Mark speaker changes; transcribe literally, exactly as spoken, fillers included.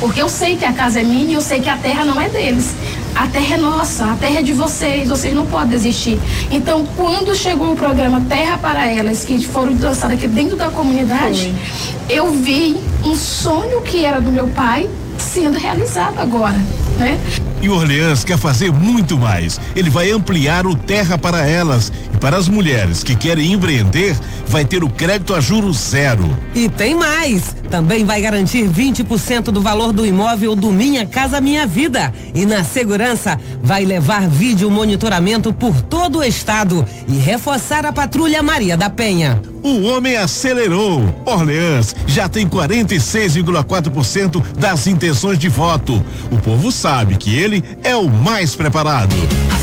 Speaker 1: Porque eu sei que a casa é minha e eu sei que a terra não é deles. A terra é nossa, a terra é de vocês, vocês não podem desistir. Então, quando chegou o programa Terra para Elas, que foram lançados aqui dentro da comunidade, Foi. eu vi um sonho que era do meu pai sendo realizado agora, né?
Speaker 2: E Orleans quer fazer muito mais. Ele vai ampliar o Terra para Elas. E para as mulheres que querem empreender, vai ter o crédito a juros zero.
Speaker 3: E tem mais! Também vai garantir vinte por cento do valor do imóvel do Minha Casa Minha Vida. E na segurança, vai levar vídeo monitoramento por todo o estado e reforçar a Patrulha Maria da Penha.
Speaker 2: O homem acelerou. Orleans já tem quarenta e seis vírgula quatro por cento das intenções de voto. O povo sabe que ele é o mais preparado.